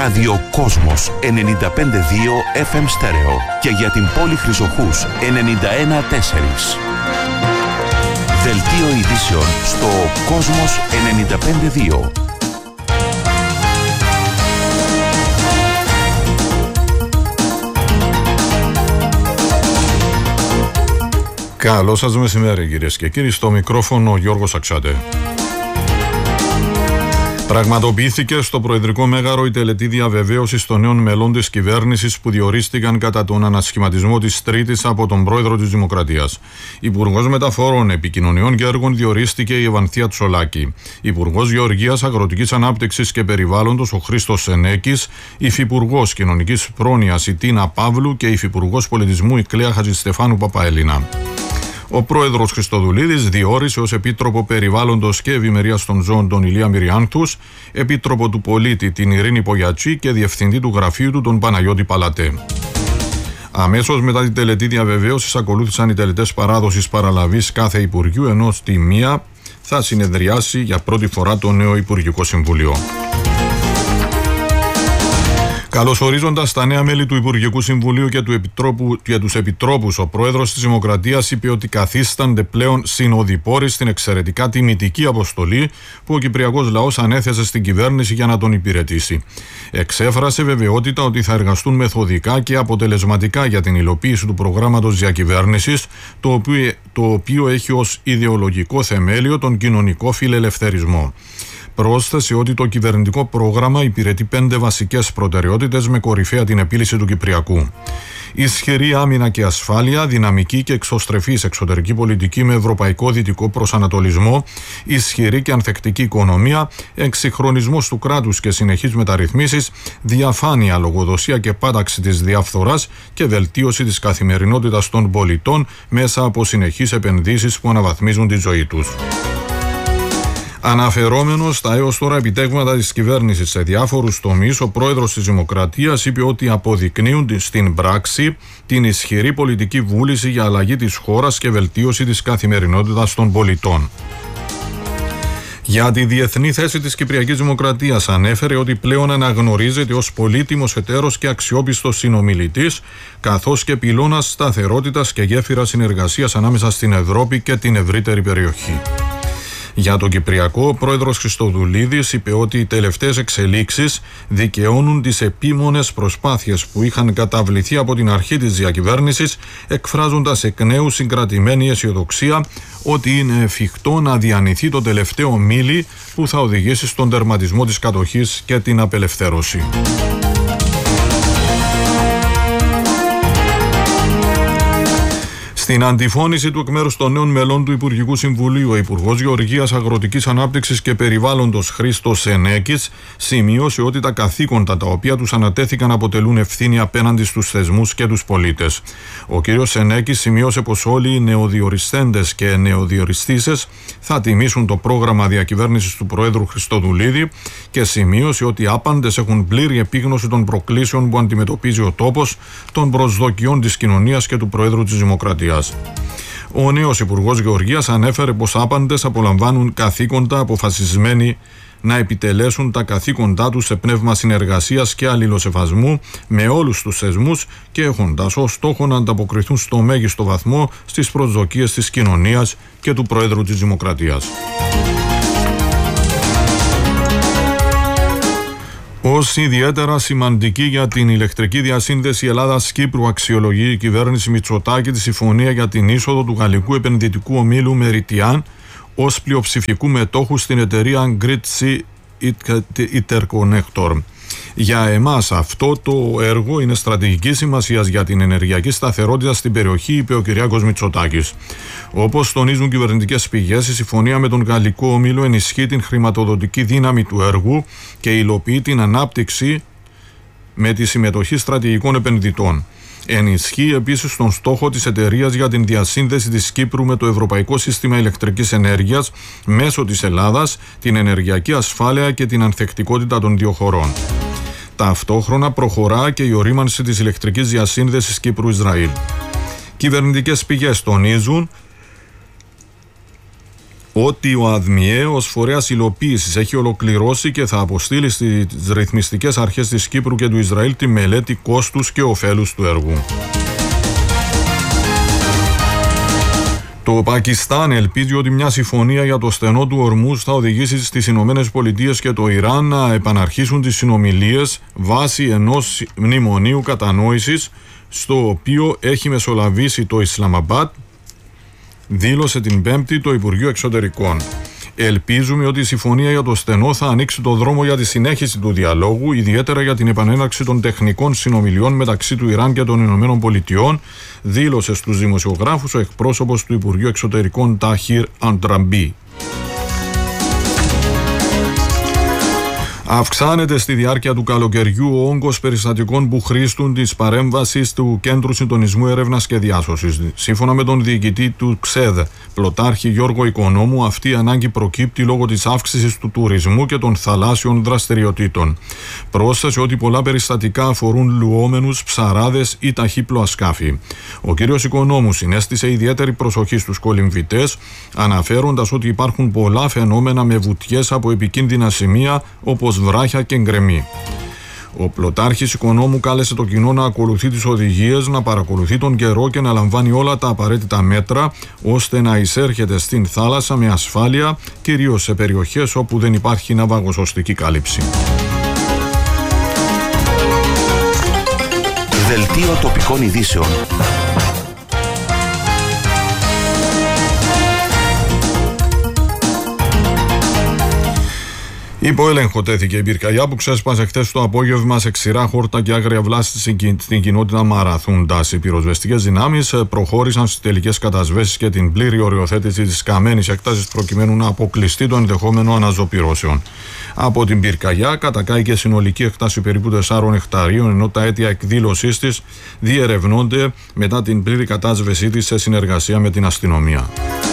ράδιο Κόσμος 95,2 FM στέρεο και για την πόλη Χρυσοχούς 91,4. Δελτίο ειδήσεων στο Κόσμος 95,2. Καλό σας μεσημέρι κυρίες και κύριοι, στο μικρόφωνο ο Γιώργος Αξάτε. Πραγματοποιήθηκε στο Προεδρικό Μέγαρο η τελετή διαβεβαίωσης των νέων μελών της κυβέρνησης που διορίστηκαν κατά τον ανασχηματισμό της Τρίτης από τον Πρόεδρο της Δημοκρατίας. Υπουργός Μεταφορών, Επικοινωνιών και Έργων διορίστηκε η Ευανθία Τσολάκη. Υπουργός Γεωργίας, Αγροτικής Ανάπτυξης και Περιβάλλοντος ο Χρήστος Σενέκης. Υφυπουργός Κοινωνικής Πρόνοιας η Τίνα Παύλου και Υφυπουργός Πολιτισμού η Κλέα Χατζηστεφάνου Παπαέλληνα. Ο πρόεδρος Χριστοδουλίδης διόρισε ως Επίτροπο Περιβάλλοντος και Ευημερίας των Ζώων τον Ηλία Μυριάνθους, Επίτροπο του Πολίτη την Ειρήνη Πογιατσή και Διευθυντή του Γραφείου του τον Παναγιώτη Παλατέ. Αμέσως μετά την τελετή διαβεβαίωσης ακολούθησαν οι τελετές παράδοσης παραλαβής κάθε Υπουργείου, ενώ στη μία θα συνεδριάσει για πρώτη φορά το νέο Υπουργικό Συμβούλιο. Καλωσορίζοντας τα νέα μέλη του Υπουργικού Συμβουλίου και τους Επιτρόπους, ο Πρόεδρος της Δημοκρατίας είπε ότι καθίστανται πλέον συνοδοιπόροι στην εξαιρετικά τιμητική αποστολή που ο Κυπριακός λαός ανέθεσε στην κυβέρνηση για να τον υπηρετήσει. Εξέφρασε βεβαιότητα ότι θα εργαστούν μεθοδικά και αποτελεσματικά για την υλοποίηση του προγράμματος διακυβέρνησης, το οποίο έχει ως ιδεολογικό θεμέλιο τον κοινωνικό φιλελευθερισμό. Πρόσθεσε ότι το κυβερνητικό πρόγραμμα υπηρετεί 5 βασικές προτεραιότητες με κορυφαία την επίλυση του Κυπριακού. Ισχυρή άμυνα και ασφάλεια, δυναμική και εξωστρεφής εξωτερική πολιτική με ευρωπαϊκό δυτικό προσανατολισμό, ισχυρή και ανθεκτική οικονομία, εξυγχρονισμός του κράτους και συνεχείς μεταρρυθμίσεις, διαφάνεια, λογοδοσία και πάταξη της διαφθοράς και βελτίωση της καθημερινότητας των πολιτών μέσα από συνεχείς επενδύσεις που αναβαθμίζουν τη ζωή τους. Αναφερόμενος στα έως τώρα επιτεύγματα της κυβέρνησης σε διάφορους τομείς, ο πρόεδρος της Δημοκρατίας είπε ότι αποδεικνύουν στην πράξη την ισχυρή πολιτική βούληση για αλλαγή της χώρας και βελτίωση της καθημερινότητας των πολιτών. Για τη διεθνή θέση της Κυπριακής Δημοκρατίας ανέφερε ότι πλέον αναγνωρίζεται ως πολύτιμος εταίρος και αξιόπιστος συνομιλητής, καθώς και πυλώνας σταθερότητας και γέφυρα συνεργασίας ανάμεσα στην Ευρώπη και την ευρύτερη περιοχή. Για τον Κυπριακό, ο πρόεδρος Χριστοδουλίδης είπε ότι οι τελευταίες εξελίξεις δικαιώνουν τις επίμονες προσπάθειες που είχαν καταβληθεί από την αρχή της διακυβέρνησης, εκφράζοντας εκ νέου συγκρατημένη αισιοδοξία ότι είναι εφικτό να διανυθεί το τελευταίο μίλι που θα οδηγήσει στον τερματισμό της κατοχής και την απελευθέρωση. Στην αντιφώνηση του εκ μέρους των νέων μελών του Υπουργικού Συμβουλίου, ο Υπουργός Γεωργίας, Αγροτικής Ανάπτυξης και Περιβάλλοντος Χρήστος Σενέκης σημείωσε ότι τα καθήκοντα τα οποία τους ανατέθηκαν αποτελούν ευθύνη απέναντι στους θεσμούς και τους πολίτες. Ο κ. Σενέκης σημείωσε πως όλοι οι νεοδιοριστέντες και νεοδιοριστήσεις θα τιμήσουν το πρόγραμμα διακυβέρνησης του Προέδρου Χριστοδουλίδη και σημείωσε ότι άπαντες έχουν πλήρη επίγνωση των προκλήσεων που αντιμετωπίζει ο τόπος, των προσδοκιών της κοινωνίας και του Προέδρου της Δημοκρατίας. Ο νέος Υπουργός Γεωργίας ανέφερε πως άπαντες απολαμβάνουν καθήκοντα αποφασισμένοι να επιτελέσουν τα καθήκοντά τους σε πνεύμα συνεργασίας και αλληλοσεβασμού με όλους τους θεσμούς και έχοντας ως στόχο να ανταποκριθούν στο μέγιστο βαθμό στις προσδοκίες της κοινωνίας και του Προέδρου της Δημοκρατίας. Ως ιδιαίτερα σημαντική για την ηλεκτρική διασύνδεση Ελλάδας-Κύπρου αξιολογεί η κυβέρνηση Μητσοτάκη τη συμφωνία για την είσοδο του γαλλικού επενδυτικού ομίλου Meridian ως πλειοψηφικού μετόχου στην εταιρεία Grid Interconnector. Για εμάς αυτό το έργο είναι στρατηγικής σημασίας για την ενεργειακή σταθερότητα στην περιοχή, είπε ο Κυριάκος Μητσοτάκης. Όπως τονίζουν κυβερνητικές πηγές, η συμφωνία με τον γαλλικό όμιλο ενισχύει την χρηματοδοτική δύναμη του έργου και υλοποιεί την ανάπτυξη με τη συμμετοχή στρατηγικών επενδυτών. Ενισχύει επίσης τον στόχο της εταιρείας για την διασύνδεση της Κύπρου με το Ευρωπαϊκό Σύστημα Ηλεκτρικής Ενέργειας μέσω της Ελλάδας, την ενεργειακή ασφάλεια και την ανθεκτικότητα των δύο χωρών. Ταυτόχρονα προχωρά και η ορίμανση της ηλεκτρικής διασύνδεσης Κύπρου-Ισραήλ. Κυβερνητικές πηγές τονίζουν ότι ο ΑΔΜΙΕ ως φορέας υλοποίησης έχει ολοκληρώσει και θα αποστείλει στις ρυθμιστικές αρχές της Κύπρου και του Ισραήλ τη μελέτη κόστους και ωφέλους του έργου. Το Πακιστάν ελπίζει ότι μια συμφωνία για το στενό του Ορμούζ θα οδηγήσει στις Ηνωμένες Πολιτείες και το Ιράν να επαναρχίσουν τις συνομιλίες βάσει ενός μνημονίου κατανόησης, στο οποίο έχει μεσολαβήσει το Ισλαμαμπάτ, δήλωσε την Πέμπτη το Υπουργείο Εξωτερικών. Ελπίζουμε ότι η συμφωνία για το στενό θα ανοίξει το δρόμο για τη συνέχιση του διαλόγου, ιδιαίτερα για την επανέναρξη των τεχνικών συνομιλιών μεταξύ του Ιράν και των Ηνωμένων Πολιτειών, δήλωσε στους δημοσιογράφους ο εκπρόσωπος του Υπουργείου Εξωτερικών Ταχίρ Αντραμπί. Αυξάνεται στη διάρκεια του καλοκαιριού ο όγκος περιστατικών που χρήστουν της παρέμβασης του Κέντρου Συντονισμού Έρευνας και Διάσωσης. Σύμφωνα με τον διοικητή του ΞΕΔ, πλωτάρχη Γιώργο Οικονόμου, αυτή η ανάγκη προκύπτει λόγω της αύξησης του τουρισμού και των θαλάσσιων δραστηριοτήτων. Πρόσθεσε ότι πολλά περιστατικά αφορούν λουόμενους, ψαράδες ή ταχύπλοα σκάφη. Ο κ. Οικονόμου συνέστησε ιδιαίτερη προσοχή στους κολυμβητές, αναφέροντας ότι υπάρχουν πολλά φαινόμενα με βουτιές από επικίνδυνα σημεία όπως βράχια και γκρεμί. Ο πλωτάρχης Οικονόμου κάλεσε το κοινό να ακολουθεί τις οδηγίες, να παρακολουθεί τον καιρό και να λαμβάνει όλα τα απαραίτητα μέτρα ώστε να εισέρχεται στην θάλασσα με ασφάλεια, κυρίως σε περιοχές όπου δεν υπάρχει ναυαγοσωστική κάλυψη. Δελτίο τοπικών ειδήσεων. Υπό έλεγχο τέθηκε η πυρκαγιά που ξέσπασε χτες το απόγευμα σε ξηρά χόρτα και άγρια βλάστη στην κοινότητα Μαραθούντας. Οι πυροσβεστικές δυνάμεις προχώρησαν στις τελικές κατασβέσεις και την πλήρη οριοθέτηση της καμένης έκτασης προκειμένου να αποκλειστεί το ενδεχόμενο αναζωπυρώσεων. Από την πυρκαγιά κατακάηκε συνολική έκταση περίπου 4 εκταρίων, ενώ τα αίτια εκδήλωσής της διερευνώνται μετά την πλήρη κατάσβεσή της σε συνεργασία με την αστυνομία.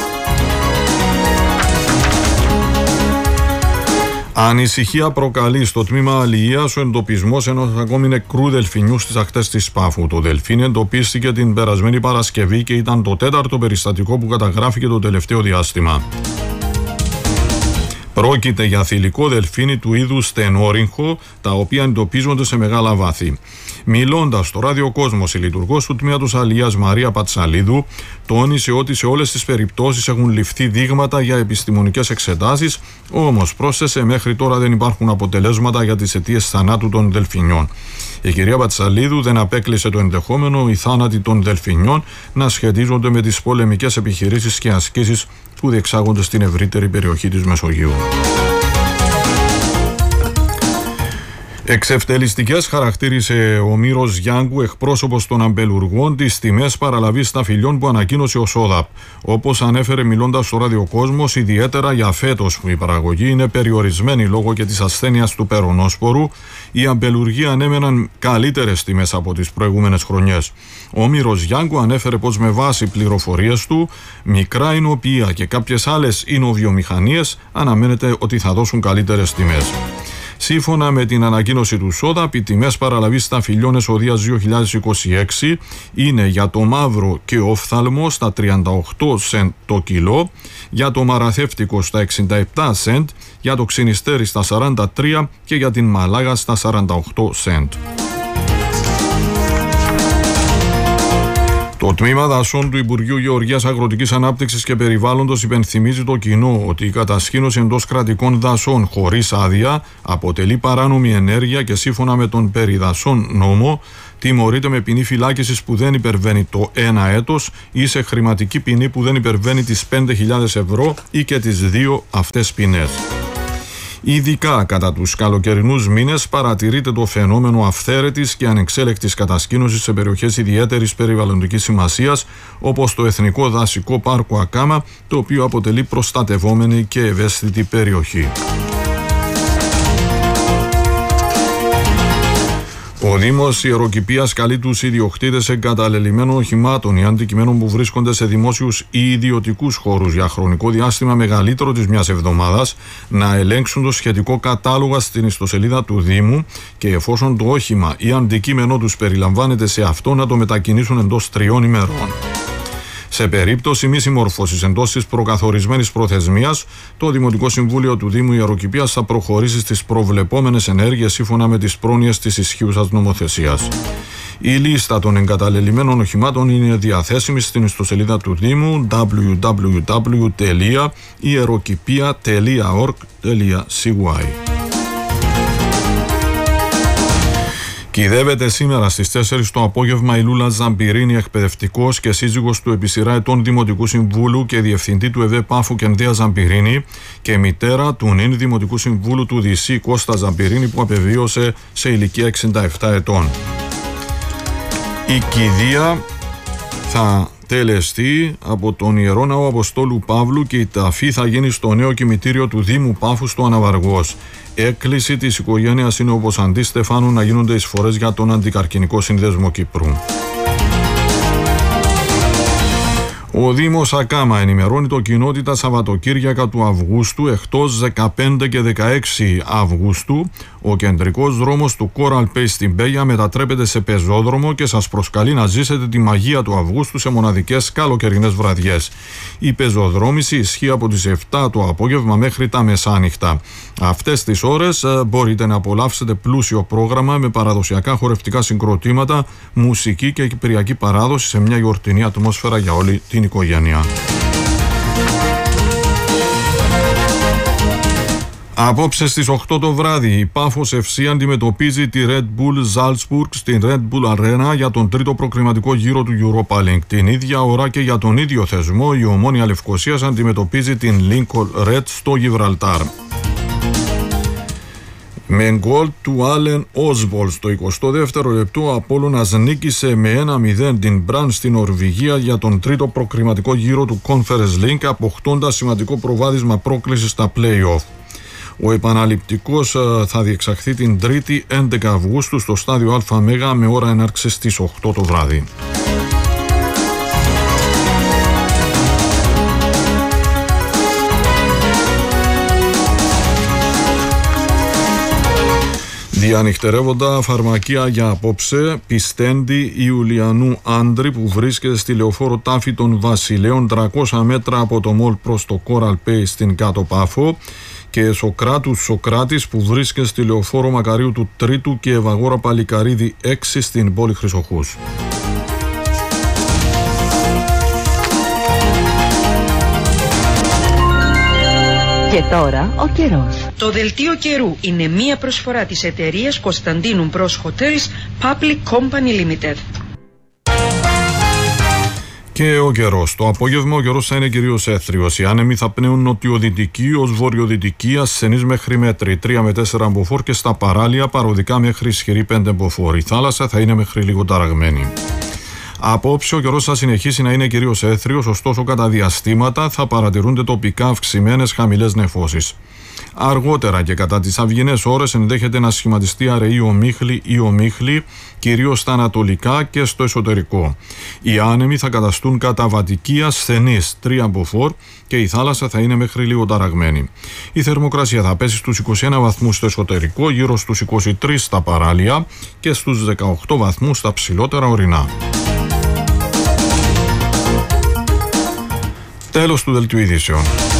Ανησυχία προκαλεί στο τμήμα αλληλείας ο εντοπισμός ενός ακόμη νεκρού δελφινιού στις ακτές της Πάφου. Το δελφίνι εντοπίστηκε την περασμένη Παρασκευή και ήταν το 4ο περιστατικό που καταγράφηκε το τελευταίο διάστημα. Πρόκειται για θηλυκό δελφίνι του είδους στενόρυγχο, τα οποία εντοπίζονται σε μεγάλα βάθη. Μιλώντας στο Ράδιο Κόσμος, η λειτουργός του τμήματος αλληλείας Μαρία Πατσαλίδου τόνισε ότι σε όλες τις περιπτώσεις έχουν ληφθεί δείγματα για επιστημονικές εξετάσεις, όμως πρόσθεσε μέχρι τώρα δεν υπάρχουν αποτελέσματα για τις αιτίες θανάτου των δελφινιών. Η κυρία Πατσαλίδου δεν απέκλεισε το ενδεχόμενο οι θάνατοι των δελφινιών να σχετίζονται με τις πολεμικές επιχειρήσεις και ασκήσεις που διεξάγονται στην ευρύτερη περιοχή της Μεσογείου. Εξευτελιστικές χαρακτήρισε ο Μύρος Γιάνγκου, εκπρόσωπος των αμπελουργών, τις τιμές παραλαβής σταφυλιών που ανακοίνωσε ο ΣΟΔΑΠ. Όπως ανέφερε μιλώντας στο Ραδιοκόσμος, ιδιαίτερα για φέτος που η παραγωγή είναι περιορισμένη λόγω και της ασθένειας του περονόσπορου, οι αμπελουργοί ανέμεναν καλύτερες τιμές από τις προηγούμενες χρονιές. Ο Μύρος Γιάνγκου ανέφερε πως με βάση πληροφορίες του, μικρά εινοποιεία και κάποιες άλλες εινοβιομηχανίες αναμένεται ότι θα δώσουν καλύτερες τιμές. Σύμφωνα με την ανακοίνωση του ΣΟΔΑΠ, οι τιμές παραλαβής σταφυλιών εσοδείας 2026 είναι για το μαύρο και όφθαλμο στα 38 σεντ το κιλό, για το μαραθεύτικο στα 67 σεντ, για το ξινιστέρι στα 43 και για την μαλάγα στα 48 σεντ. Το τμήμα δασών του Υπουργείου Γεωργίας, Αγροτικής Ανάπτυξης και Περιβάλλοντος υπενθυμίζει το κοινό ότι η κατασκήνωση εντός κρατικών δασών χωρίς άδεια αποτελεί παράνομη ενέργεια και σύμφωνα με τον περιδασών νόμο τιμωρείται με ποινή φυλάκισης που δεν υπερβαίνει το 1 έτος ή σε χρηματική ποινή που δεν υπερβαίνει τις 5.000 ευρώ ή και τις δύο αυτές ποινές. Ειδικά κατά τους καλοκαιρινούς μήνες παρατηρείται το φαινόμενο αυθαίρετης και ανεξέλεκτης κατασκήνωσης σε περιοχές ιδιαίτερης περιβαλλοντικής σημασίας όπως το Εθνικό Δασικό Πάρκο Ακάμα, το οποίο αποτελεί προστατευόμενη και ευαίσθητη περιοχή. Ο Δήμος Ιεροκηπείας καλεί τους ιδιοκτήτες εγκαταλελειμμένων οχημάτων ή αντικειμένων που βρίσκονται σε δημόσιους ή ιδιωτικούς χώρους για χρονικό διάστημα μεγαλύτερο της μιας εβδομάδας να ελέγξουν το σχετικό κατάλογο στην ιστοσελίδα του Δήμου και εφόσον το όχημα ή αντικείμενό τους περιλαμβάνεται σε αυτό να το μετακινήσουν εντός 3 ημερών. Σε περίπτωση μη συμμόρφωσης εντός της προκαθορισμένης προθεσμίας, το Δημοτικό Συμβούλιο του Δήμου Ιεροκηπείας θα προχωρήσει στις προβλεπόμενες ενέργειες σύμφωνα με τις πρόνοιες της ισχύουσας νομοθεσίας. Η λίστα των εγκαταλελειμμένων οχημάτων είναι διαθέσιμη στην ιστοσελίδα του Δήμου www.ierokipia.org.cy. Κυδεύεται σήμερα στις 4 το απόγευμα η Λούλα Ζαμπυρίνη, εκπαιδευτικός και σύζυγος του επί σειρά ετών Δημοτικού Συμβούλου και διευθυντή του ΕΔΕ Πάφου Κενδία Ζαμπυρίνη, και μητέρα του νυν Δημοτικού Συμβούλου του Δυσσή Κώστα Ζαμπυρίνη, που απεβίωσε σε ηλικία 67 ετών. Η κηδεία θα τελεστεί από τον Ιερό Ναό Αποστόλου Παύλου και η ταφή θα γίνει στο νέο κημητήριο του Δήμου Πάφου στο Αναβαργός. Έκκληση της οικογένειας είναι, όπως αντί Στεφάνου, να γίνονται εισφορές για τον Αντικαρκινικό Σύνδεσμο Κύπρου. Ο Δήμος Ακάμα ενημερώνει το κοινό τα Σαββατοκύριακα του Αυγούστου, εκτός 15 και 16 Αυγούστου, ο κεντρικός δρόμος του Coral Bay στην Πέγια μετατρέπεται σε πεζόδρομο και σας προσκαλεί να ζήσετε τη μαγεία του Αυγούστου σε μοναδικές καλοκαιρινές βραδιές. Η πεζοδρόμηση ισχύει από τις 7 το απόγευμα μέχρι τα μεσάνυχτα. Αυτές τις ώρες μπορείτε να απολαύσετε πλούσιο πρόγραμμα με παραδοσιακά χορευτικά συγκροτήματα, μουσική και κυπριακή παράδοση σε μια γιορτινή ατμόσφαιρα για όλη την οικογένεια. Απόψε στις 8 το βράδυ η Πάφος FC αντιμετωπίζει τη Red Bull Salzburg στην Red Bull Arena για τον τρίτο προκριματικό γύρο του Europa League. Την ίδια ώρα και για τον ίδιο θεσμό η Ομόνοια Λευκωσίας αντιμετωπίζει την Lincoln Red στο Γιβραλτάρ. Με γκολ του Άλεν Όσβολ στο 22ο λεπτό, ο Απόλλωνας νίκησε με 1-0 την Μπραν στην Νορβηγία για τον τρίτο προκριματικό γύρο του Conference League, αποκτώντας σημαντικό προβάδισμα πρόκλησης στα play-off. Ο επαναληπτικός θα διεξαχθεί την 3η 11 Αυγούστου στο στάδιο ΑΜ με ώρα έναρξης στις 8 το βράδυ. Διανυχτερεύοντα φαρμακεία για απόψε, Πιστέντη Ιουλιανού Άντρη που βρίσκεται στη Λεωφόρο Τάφη των Βασιλέων 300 μέτρα από το μολ προς το Coral Bay στην Κάτω Πάφο, και Σοκράτους Σοκράτης που βρίσκεται στη Λεωφόρο Μακαρίου του Τρίτου και Ευαγόρα Παλικαρίδη 6 στην πόλη Χρυσοχούς. Και τώρα ο καιρός. Το δελτίο καιρού είναι μία προσφορά της εταιρείας Κωνσταντίνου Bros Hotels Public Company Limited. Και ο καιρός. Το απόγευμα ο καιρός θα είναι κυρίως έθριος. Οι άνεμοι θα πνέουν νοτιοδυτικοί ως βορειοδυτικοί, ασθενείς μέχρι μέτρη 3 με 4 μποφόρ και στα παράλια παροδικά μέχρι ισχυρή 5 μποφόρ. Η θάλασσα θα είναι μέχρι λίγο ταραγμένη. Απόψε ο καιρός θα συνεχίσει να είναι κυρίως έθριος, ωστόσο κατά διαστήματα θα παρατηρούνται τοπικά αυξημένες χαμηλές νεφώσεις. Αργότερα και κατά τις αυγινές ώρες ενδέχεται να σχηματιστεί αραιή ομίχλη ή ομίχλη, κυρίως στα ανατολικά και στο εσωτερικό. Οι άνεμοι θα καταστούν καταβατικοί ασθενείς 3 μποφόρ και η θάλασσα θα είναι μέχρι λίγο ταραγμένη. Η θερμοκρασία θα πέσει στους 21 βαθμούς στο εσωτερικό, γύρω στους 23 στα παράλια και στους 18 βαθμούς στα ψηλότερα ορεινά. Τέλος του δελτίου ειδήσεων.